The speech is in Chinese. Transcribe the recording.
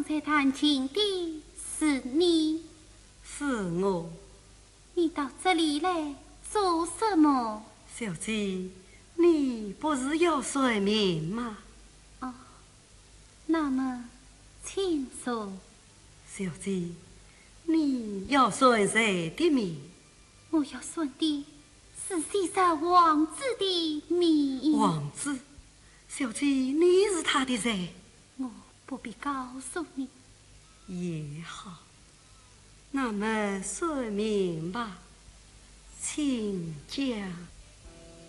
才探亲的是你？ 是我。 你到这里来做什么？ 小姐，你不是要算命吗？ 哦，那么请说。 小姐，你要算谁的命？ 我要算的是先生王子的命。 王子，小姐，你是他的人？ 我不必告诉你。 也好，那么算命吧，请讲。